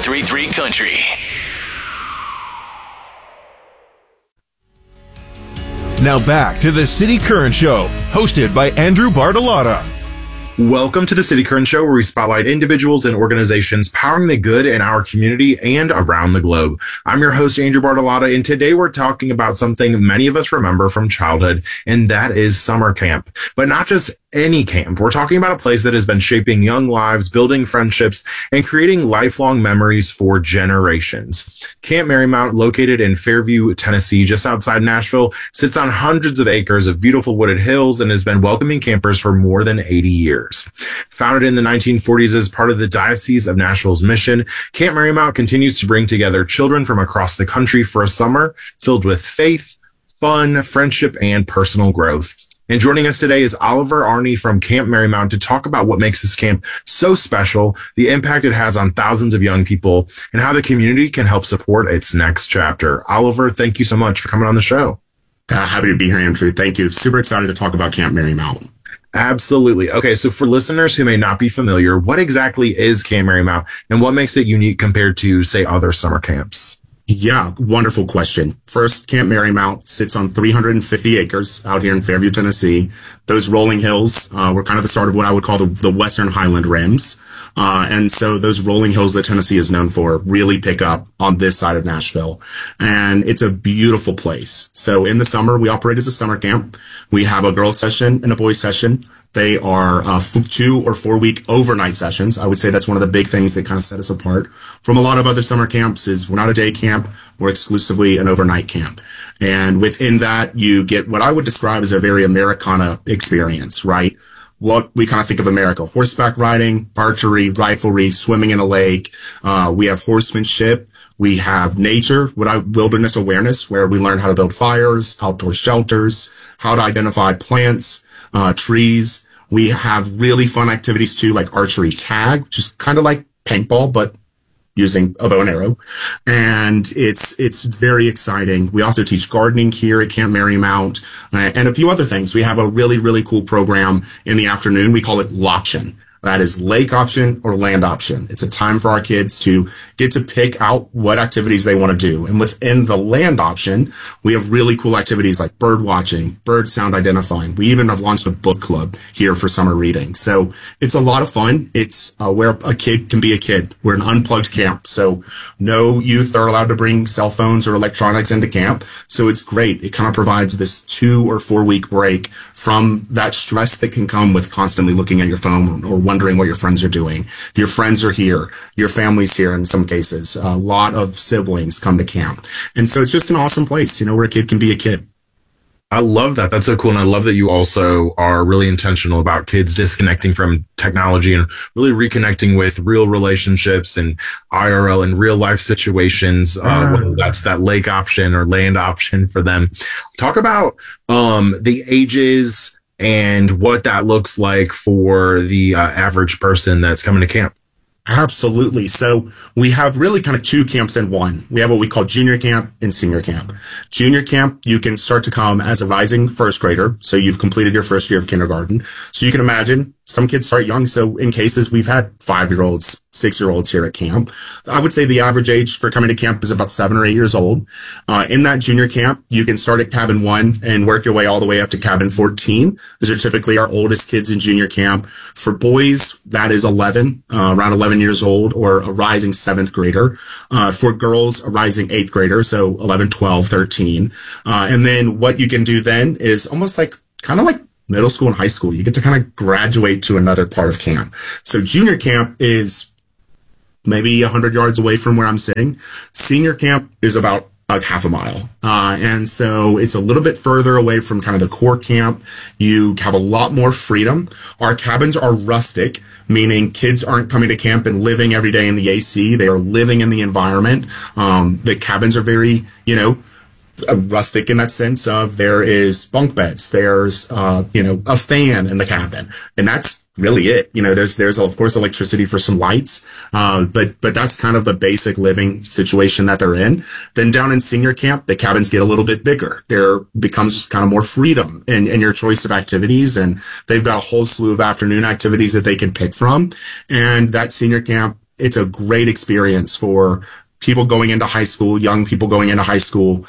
1033 Country. Now back to the City Current Show, hosted by Andrew Bartolotta. Welcome to the City Current Show, where we spotlight individuals and organizations powering the good in our community and around the globe. I'm your host, Andrew Bartolotta, and today we're talking about something many of us remember from childhood, and that is summer camp. But not just any camp. We're talking about a place that has been shaping young lives, building friendships, and creating lifelong memories for generations. Camp Marymount, located in Fairview, Tennessee, just outside Nashville, sits on hundreds of acres of beautiful wooded hills and has been welcoming campers for more than 80 years. Founded in the 1940s as part of the Diocese of Nashville's mission, Camp Marymount continues to bring together children from across the country for a summer filled with faith, fun, friendship, and personal growth. And joining us today is Oliver Arney from Camp Marymount to talk about what makes this camp so special, the impact it has on thousands of young people, and how the community can help support its next chapter. Oliver, thank you so much for coming on the show. Happy to be here, Andrew. Thank you. Super excited to talk about Camp Marymount. Absolutely. Okay, so for listeners who may not be familiar, what exactly is Camp Marymount, and what makes it unique compared to, say, other summer camps? Yeah, wonderful question. First, Camp Marymount sits on 350 acres out here in Fairview, Tennessee. Those rolling hills were kind of the start of what I would call the Western Highland Rims. And so those rolling hills that Tennessee is known for really pick up on this side of Nashville. And it's a beautiful place. So in the summer, we operate as a summer camp. We have a girls session and a boys session. They are 2 or 4 week overnight sessions. I would say that's one of the big things that kind of set us apart from a lot of other summer camps is we're not a day camp. We're exclusively an overnight camp. And within that, you get what I would describe as a very Americana experience, right? What we kind of think of America: horseback riding, archery, riflery, swimming in a lake. We have horsemanship. We have nature, wilderness awareness, where we learn how to build fires, outdoor shelters, how to identify plants, trees. We have really fun activities too, like archery tag, which is kind of like paintball, but using a bow and arrow. And it's very exciting. We also teach gardening here at Camp Marymount, and a few other things. We have a really, really cool program in the afternoon. We call it Loption. That is lake option or land option. It's a time for our kids to get to pick out what activities they want to do. And within the land option, we have really cool activities like bird watching, bird sound identifying. We even have launched a book club here for summer reading. So it's a lot of fun. It's where a kid can be a kid. We're an unplugged camp. So no youth are allowed to bring cell phones or electronics into camp. So it's great. It kind of provides this 2 or 4 week break from that stress that can come with constantly looking at your phone or wondering what your friends are doing. Your friends are here. Your family's here in some cases. A lot of siblings come to camp. And so it's just an awesome place, where a kid can be a kid. I love that. That's so cool. And I love that you also are really intentional about kids disconnecting from technology and really reconnecting with real relationships and IRL and real life situations, whether that's that lake option or land option for them. Talk about the ages and what that looks like for the average person that's coming to camp. Absolutely. So we have really kind of 2 camps in one. We have what we call junior camp and senior camp. Junior camp, you can start to come as a rising first grader. So you've completed your first year of kindergarten. So you can imagine some kids start young. So in cases, we've had 5-year-olds, 6-year-olds here at camp. I would say the average age for coming to camp is about 7 or 8 years old. In that junior camp, you can start at cabin 1 and work your way all the way up to cabin 14. Those are typically our oldest kids in junior camp. For boys, that is 11, around 11 years old, or a rising 7th grader. For girls, a rising 8th grader, so 11, 12, 13. And then what you can do then is almost kind of like middle school and high school. You get to kind of graduate to another part of camp. So junior camp is maybe 100 yards away from where I'm sitting. Senior camp is about half a mile. And so it's a little bit further away from kind of the core camp. You have a lot more freedom. Our cabins are rustic, meaning kids aren't coming to camp and living every day in the AC. They are living in the environment. The cabins are very, rustic in that sense of there is bunk beds, there's a fan in the cabin, and that's really it. There's of course electricity for some lights, but that's kind of the basic living situation that they're in. Then down in senior camp, the cabins get a little bit bigger. There becomes just kind of more freedom in your choice of activities, and they've got a whole slew of afternoon activities that they can pick from. And that senior camp it's a great experience for people going into high school, young people going into high school,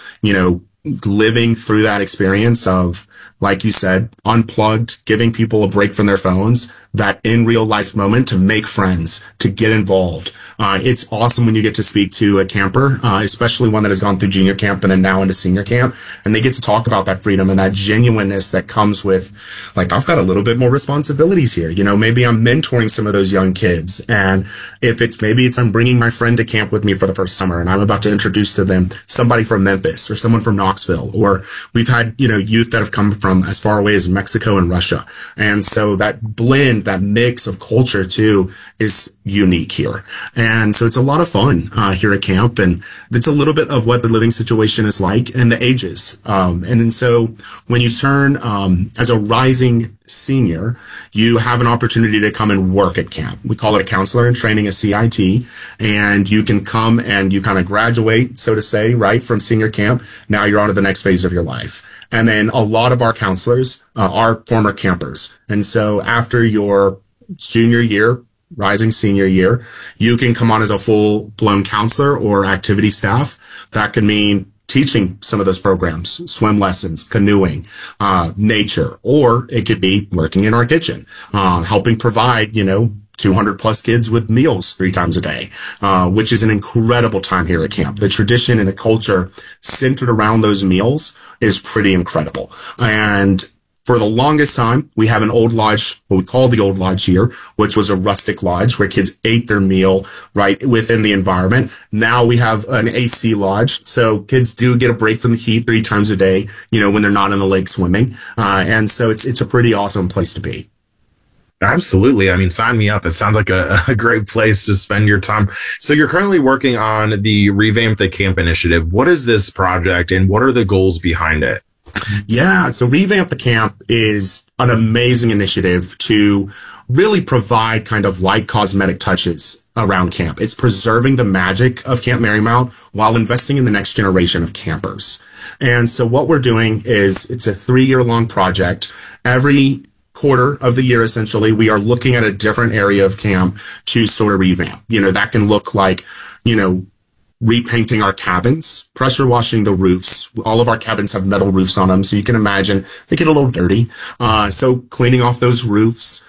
living through that experience of, like you said, unplugged, giving people a break from their phones, that in real life moment to make friends, to get involved. It's awesome when you get to speak to a camper, especially one that has gone through junior camp and then now into senior camp, and they get to talk about that freedom and that genuineness that comes with, like, I've got a little bit more responsibilities here. Maybe I'm mentoring some of those young kids. And if maybe I'm bringing my friend to camp with me for the first summer and I'm about to introduce to them somebody from Memphis or someone from Knoxville, or we've had, youth that have come from as far away as Mexico and Russia. And so that blend, that mix of culture too is unique here. And so it's a lot of fun here at camp. And it's a little bit of what the living situation is like and the ages. And then so when you turn as a rising senior, you have an opportunity to come and work at camp. We call it a counselor in training, a CIT, and you can come and you kind of graduate, so to say, right, from senior camp. Now you're on to the next phase of your life. And then a lot of our counselors are former campers. And so after your junior year, rising senior year, you can come on as a full-blown counselor or activity staff. That could mean teaching some of those programs, swim lessons, canoeing, nature, or it could be working in our kitchen, helping provide, 200 plus kids with meals 3 times a day, which is an incredible time here at camp. The tradition and the culture centered around those meals is pretty incredible. And for the longest time, we have an old lodge, what we call the old lodge here, which was a rustic lodge where kids ate their meal right within the environment. Now we have an AC lodge. So kids do get a break from the heat 3 times a day, when they're not in the lake swimming. And so it's a pretty awesome place to be. Absolutely. I mean, sign me up. It sounds like a great place to spend your time. So you're currently working on the Revamp the Camp initiative. What is this project and what are the goals behind it? Yeah, so Revamp the Camp is an amazing initiative to really provide kind of light cosmetic touches around camp. It's preserving the magic of Camp Marymount while investing in the next generation of campers. And so what we're doing is it's a 3-year-long project. Every quarter of the year, essentially, we are looking at a different area of camp to sort of revamp. That can look like, repainting our cabins, pressure washing the roofs. All of our cabins have metal roofs on them, so you can imagine they get a little dirty. So cleaning off those roofs.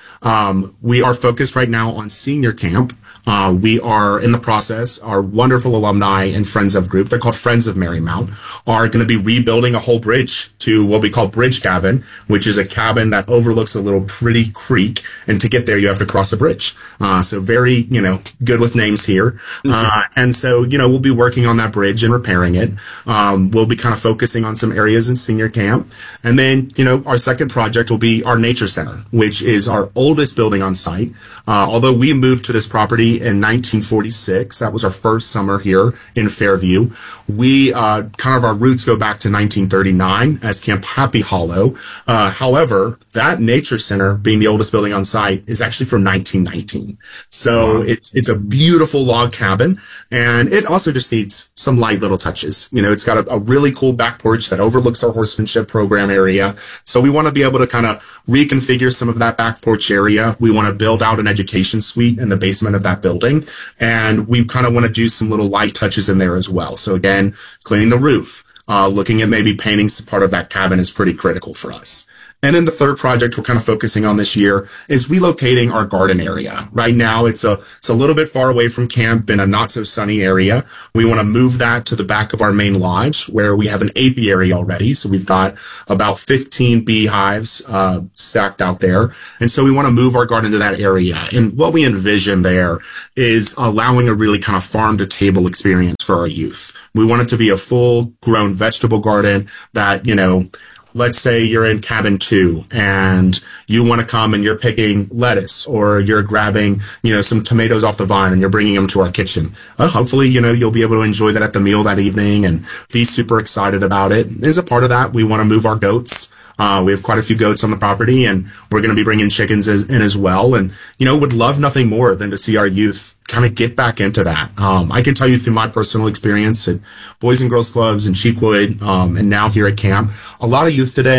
We are focused right now on senior camp. We are in the process. Our wonderful alumni and Friends of group, they're called Friends of Marymount, are going to be rebuilding a whole bridge to what we call Bridge Cabin, which is a cabin that overlooks a little pretty creek. And to get there, you have to cross a bridge. So very, good with names here. And so, we'll be working on that bridge and repairing it. We'll be kind of focusing on some areas in senior camp. And then, our second project will be our nature center, which is our oldest building on site. Although we moved to this property in 1946, that was our first summer here in Fairview. We kind of our roots go back to 1939 as Camp Happy Hollow. However, that nature center, being the oldest building on site, is actually from 1919. So it's a beautiful log cabin, and it also just needs some light little touches. It's got a really cool back porch that overlooks our horsemanship program area. So we want to be able to kind of reconfigure some of that back porch area. We want to build out an education suite in the basement of that building, and we kind of want to do some little light touches in there as well. So again, cleaning the roof, looking at maybe painting some part of that cabin is pretty critical for us. And then the third project we're kind of focusing on this year is relocating our garden area. Right now, it's a little bit far away from camp in a not so sunny area. We want to move that to the back of our main lodge where we have an apiary already. So we've got about 15 beehives stacked out there. And so we want to move our garden to that area. And what we envision there is allowing a really kind of farm to table experience for our youth. We want it to be a full grown vegetable garden that, let's say you're in cabin 2 and you want to come and you're picking lettuce or you're grabbing, some tomatoes off the vine and you're bringing them to our kitchen. Hopefully, you'll be able to enjoy that at the meal that evening and be super excited about it. As a part of that, we want to move our goats. We have quite a few goats on the property and we're going to be bringing chickens in as well. And, would love nothing more than to see our youth kind of get back into that. I can tell you through my personal experience at Boys and Girls Clubs in Cheekwood, and now here at camp, a lot of youth today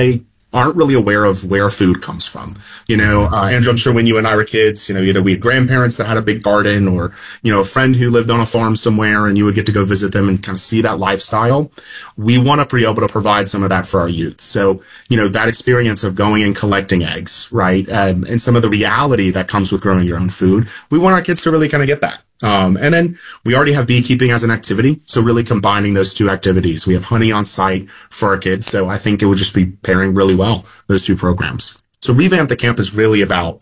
aren't really aware of where food comes from. Andrew, I'm sure when you and I were kids, either we had grandparents that had a big garden or, a friend who lived on a farm somewhere and you would get to go visit them and kind of see that lifestyle. We want to be able to provide some of that for our youth. So, that experience of going and collecting eggs, right? And some of the reality that comes with growing your own food. We want our kids to really kind of get that. And then we already have beekeeping as an activity. So really combining those two activities. We have honey on site for our kids. So I think it would just be pairing really well, those two programs. So Revamp the Camp is really about,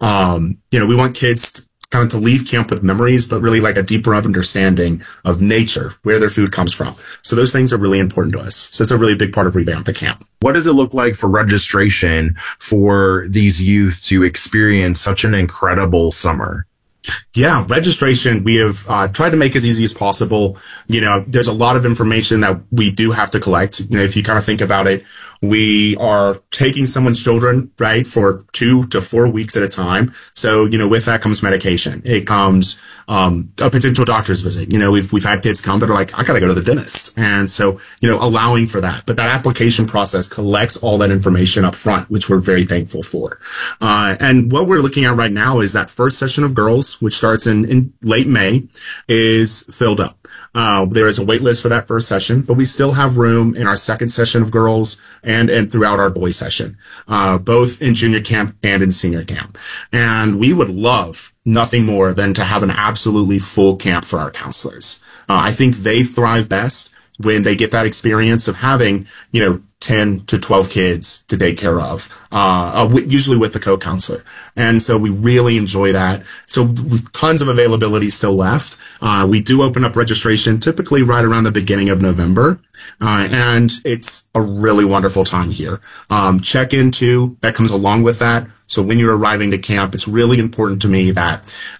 we want kids to leave camp with memories, but really like a deeper understanding of nature, where their food comes from. So those things are really important to us. So it's a really big part of Revamp the Camp. What does it look like for registration for these youth to experience such an incredible summer? Yeah, registration, we have tried to make as easy as possible. There's a lot of information that we do have to collect. If you kind of think about it, we are taking someone's children, right, for 2 to 4 weeks at a time. So, with that comes medication. It comes a potential doctor's visit. We've had kids come that are like, I got to go to the dentist. And so, allowing for that. But that application process collects all that information up front, which we're very thankful for. And what we're looking at right now is that first session of girls, which starts in late May, is filled up. There is a wait list for that first session, but we still have room in our second session of girls and throughout our boys session, both in junior camp and in senior camp. And we would love nothing more than to have an absolutely full camp for our counselors. I think they thrive best when they get that experience of having, 10 to 12 kids to take care of, usually with the co-counselor. And so we really enjoy that. So with tons of availability still left. We do open up registration typically right around the beginning of November. And it's a really wonderful time here. Check-in too, that comes along with that. So when you're arriving to camp, it's really important to me that,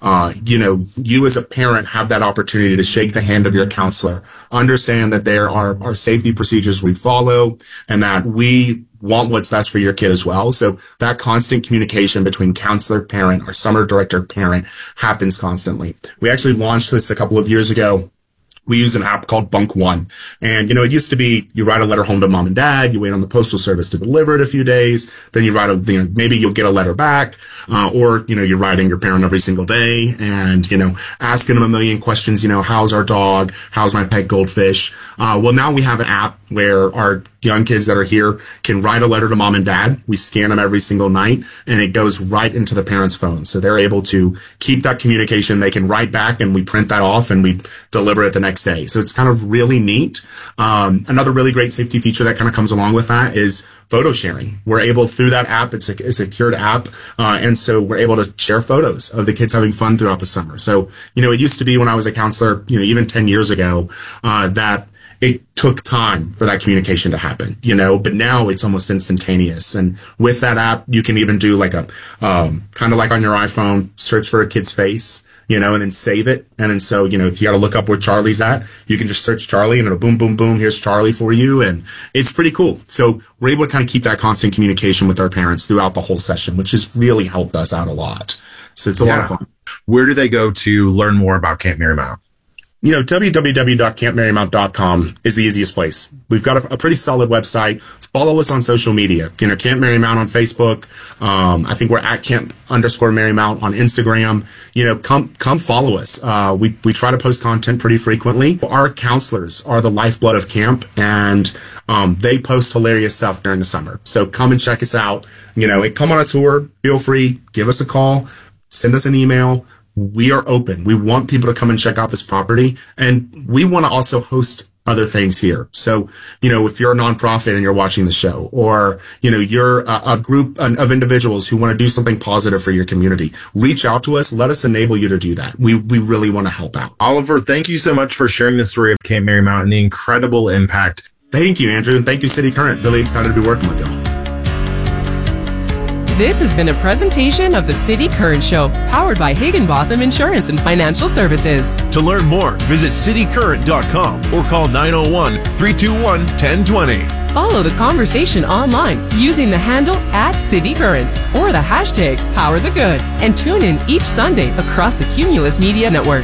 you as a parent have that opportunity to shake the hand of your counselor, understand that there are safety procedures we follow and that we want what's best for your kid as well. So that constant communication between counselor, parent, or summer director, parent happens constantly. We actually launched this a couple of years ago. We use an app called Bunk One. And, it used to be you write a letter home to mom and dad, you wait on the postal service to deliver it a few days, then you write maybe you'll get a letter back, or, you're writing your parent every single day and, asking them a million questions, how's our dog? How's my pet goldfish? Well, now we have an app where our young kids that are here can write a letter to mom and dad. We scan them every single night and it goes right into the parents' phone. So they're able to keep that communication. They can write back and we print that off and we deliver it the next day. So it's kind of really neat. Another really great safety feature that kind of comes along with that is photo sharing. We're able through that app, it's a secured app. And so we're able to share photos of the kids having fun throughout the summer. So, it used to be when I was a counselor, even 10 years ago, that it took time for that communication to happen, but now it's almost instantaneous. And with that app, you can even do like a, kind of like on your iPhone, search for a kid's face, and then save it. And then so, if you got to look up where Charlie's at, you can just search Charlie and it'll boom, boom, boom. Here's Charlie for you. And it's pretty cool. So we're able to kind of keep that constant communication with our parents throughout the whole session, which has really helped us out a lot. So it's a lot of fun. Where do they go to learn more about Camp Marymount? www.campmarymount.com is the easiest place. We've got a pretty solid website. Follow us on social media. Camp Marymount on Facebook. I think we're at Camp_Marymount on Instagram. Come follow us. We try to post content pretty frequently. Our counselors are the lifeblood of camp and, they post hilarious stuff during the summer. So come and check us out. Come on a tour. Feel free. Give us a call. Send us an email. We are open. We want people to come and check out this property, and we want to also host other things here. So, if you're a nonprofit and you're watching the show, or, you're a group of individuals who want to do something positive for your community, reach out to us. Let us enable you to do that. We really want to help out. Oliver, thank you so much for sharing the story of Camp Marymount and the incredible impact. Thank you, Andrew. And thank you, City Current. Really excited to be working with y'all. This has been a presentation of the City Current Show, powered by Higginbotham Insurance and Financial Services. To learn more, visit citycurrent.com or call 901-321-1020. Follow the conversation online using the handle @CityCurrent or the hashtag #PowerTheGood, and tune in each Sunday across the Cumulus Media Network.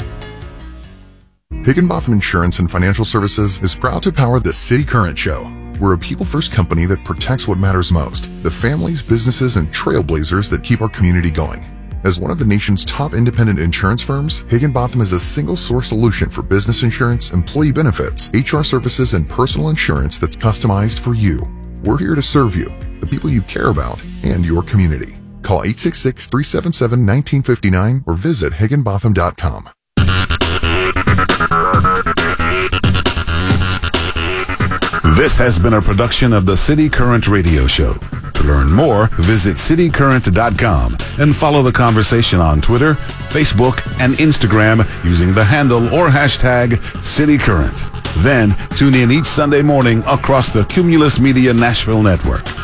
Higginbotham Insurance and Financial Services is proud to power the City Current Show. We're a people-first company that protects what matters most, the families, businesses, and trailblazers that keep our community going. As one of the nation's top independent insurance firms, Higginbotham is a single-source solution for business insurance, employee benefits, HR services, and personal insurance that's customized for you. We're here to serve you, the people you care about, and your community. Call 866-377-1959 or visit higginbotham.com. This has been a production of the City Current Radio Show. To learn more, visit citycurrent.com and follow the conversation on Twitter, Facebook, and Instagram using the handle or hashtag CityCurrent. Then, tune in each Sunday morning across the Cumulus Media Nashville Network.